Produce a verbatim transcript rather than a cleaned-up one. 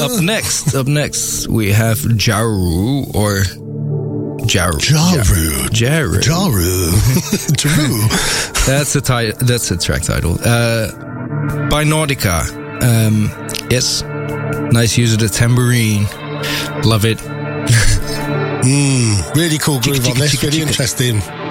up next, up next, we have Jaru or Jaru. Jaru. Jaru. Jaru. Jaru. That's a ti- That's a track title. Uh, by Nautica. Um, yes, nice use of the tambourine. Love it. mm, really cool groove on this. Really interesting.